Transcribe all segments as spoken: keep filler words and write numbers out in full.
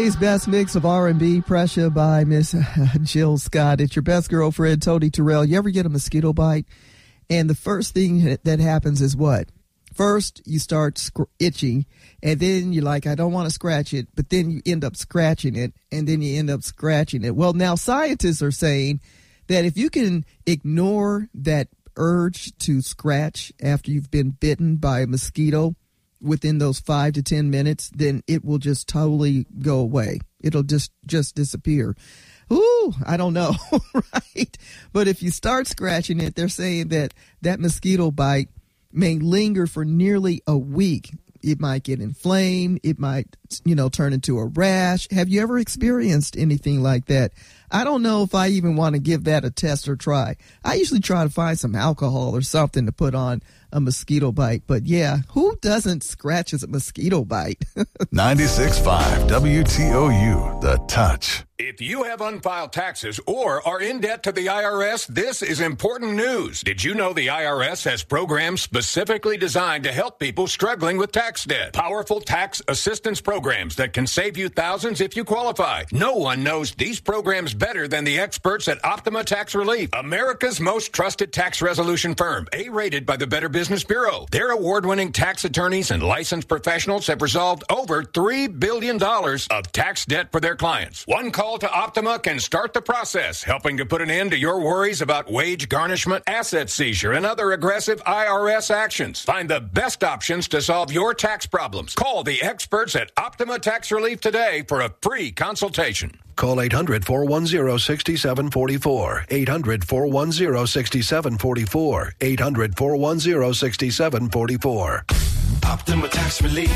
Today's best mix of R and B, Pressure by Miss Jill Scott. It's your best girlfriend, Tony Terrell. You ever get a mosquito bite? And the first thing that happens is what? First, you start sc- itching, and then you're like, I don't want to scratch it, but then you end up scratching it, and then you end up scratching it. Well, now scientists are saying that if you can ignore that urge to scratch after you've been bitten by a mosquito within those five to ten minutes, then it will just totally go away. It'll just, just disappear. Ooh, I don't know, right? But if you start scratching it, they're saying that that mosquito bite may linger for nearly a week. It might get inflamed. It might, you know, turn into a rash. Have you ever experienced anything like that? I don't know if I even want to give that a test or try. I usually try to find some alcohol or something to put on a mosquito bite. But yeah, who doesn't scratch as a mosquito bite? ninety-six point five W T O U, The Touch. If you have unfiled taxes or are in debt to the I R S, this is important news. Did you know the I R S has programs specifically designed to help people struggling with tax debt? Powerful tax assistance programs that can save you thousands if you qualify. No one knows these programs better than the experts at Optima Tax Relief, America's most trusted tax resolution firm, A-rated by the Better Business Bureau. Their award-winning tax attorneys and licensed professionals have resolved over three billion dollars of tax debt for their clients. One call to Optima can start the process, helping to put an end to your worries about wage garnishment, asset seizure, and other aggressive I R S actions. Find the best options to solve your tax problems. Call the experts at Optima Tax Relief today for a free consultation. Call eight hundred, four one zero, six seven four four. eight hundred, four one zero, six seven four four. eight hundred, four one zero, six seven four four. Optima Tax Relief.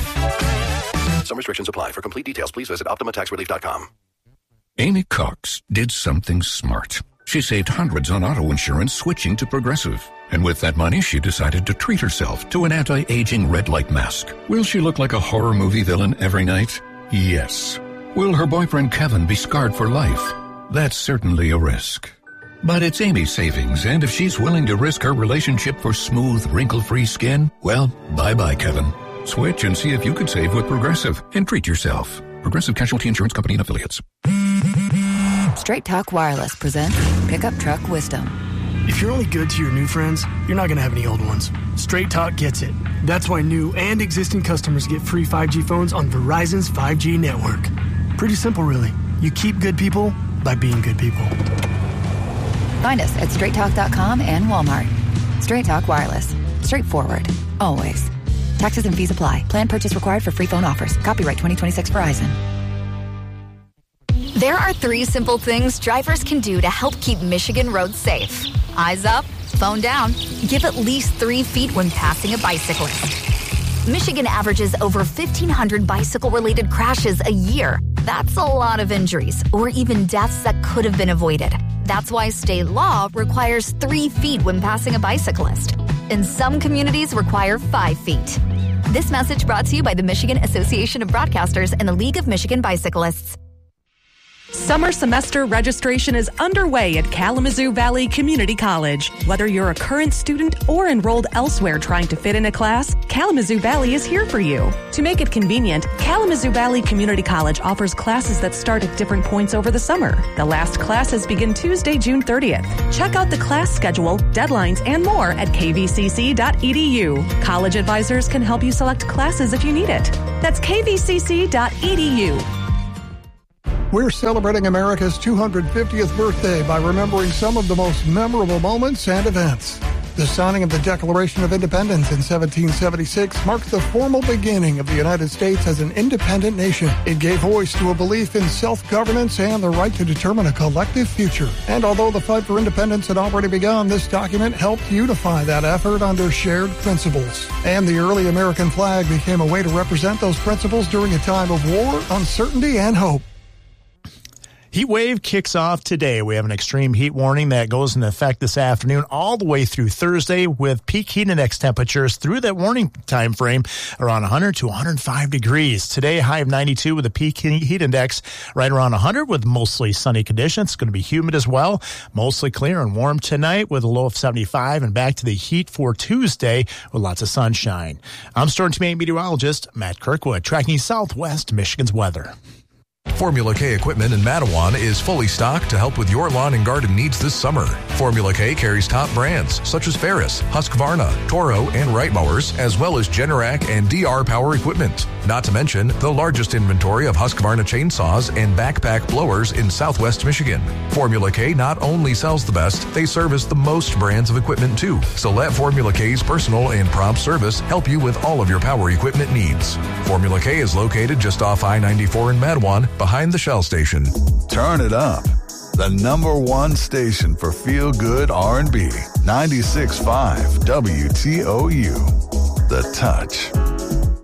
Some restrictions apply. For complete details, please visit optima tax relief dot com. Amy Cox did something smart. She saved hundreds on auto insurance switching to Progressive. And with that money, she decided to treat herself to an anti-aging red light mask. Will she look like a horror movie villain every night? Yes. Will her boyfriend Kevin be scarred for life? That's certainly a risk. But it's Amy's savings, and if she's willing to risk her relationship for smooth, wrinkle-free skin, well, bye-bye, Kevin. Switch and see if you could save with Progressive and treat yourself. Progressive Casualty Insurance Company and Affiliates. Straight Talk Wireless presents Pickup Truck Wisdom. If you're only good to your new friends, you're not going to have any old ones. Straight Talk gets it. That's why new and existing customers get free five G phones on Verizon's five G network. Pretty simple, really. You keep good people by being good people. Find us at straight talk dot com and Walmart. Straight Talk Wireless. Straightforward. Always. Taxes and fees apply. Plan purchase required for free phone offers. Copyright twenty twenty-six Verizon. There are three simple things drivers can do to help keep Michigan roads safe. Eyes up, phone down, give at least three feet when passing a bicyclist. Michigan averages over fifteen hundred bicycle-related crashes a year. That's a lot of injuries, or even deaths that could have been avoided. That's why state law requires three feet when passing a bicyclist. And some communities require five feet. This message brought to you by the Michigan Association of Broadcasters and the League of Michigan Bicyclists. Summer semester registration is underway at Kalamazoo Valley Community College. Whether you're a current student or enrolled elsewhere trying to fit in a class, Kalamazoo Valley is here for you. To make it convenient, Kalamazoo Valley Community College offers classes that start at different points over the summer. The last classes begin Tuesday, June thirtieth. Check out the class schedule, deadlines, and more at k v c c dot e d u. College advisors can help you select classes if you need it. That's k v c c dot e d u. We're celebrating America's two hundred fiftieth birthday by remembering some of the most memorable moments and events. The signing of the Declaration of Independence in seventeen seventy-six marked the formal beginning of the United States as an independent nation. It gave voice to a belief in self-governance and the right to determine a collective future. And although the fight for independence had already begun, this document helped unify that effort under shared principles. And the early American flag became a way to represent those principles during a time of war, uncertainty, and hope. Heat wave kicks off today. We have an extreme heat warning that goes into effect this afternoon all the way through Thursday with peak heat index temperatures through that warning time frame around one hundred to one hundred five degrees. Today, high of ninety-two with a peak heat index right around one hundred with mostly sunny conditions. It's going to be humid as well. Mostly clear and warm tonight with a low of seventy-five and back to the heat for Tuesday with lots of sunshine. I'm Storm Team eight meteorologist Matt Kirkwood tracking Southwest Michigan's weather. Formula K equipment in Mattawan is fully stocked to help with your lawn and garden needs this summer. Formula K carries top brands such as Ferris, Husqvarna, Toro, and Wright mowers, as well as Generac and D R power equipment. Not to mention the largest inventory of Husqvarna chainsaws and backpack blowers in Southwest Michigan. Formula K not only sells the best, they service the most brands of equipment too. So let Formula K's personal and prompt service help you with all of your power equipment needs. Formula K is located just off I ninety-four in Mattawan, behind the Shell station. Turn it up. The number one station for feel-good R and B. ninety-six point five W T O U. The Touch.